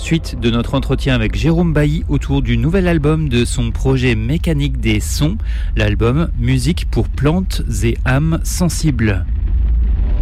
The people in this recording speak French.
suite de notre entretien avec Jérôme Bailly autour du nouvel album de son projet Mécanique des sons, l'album Musique pour plantes et âmes sensibles.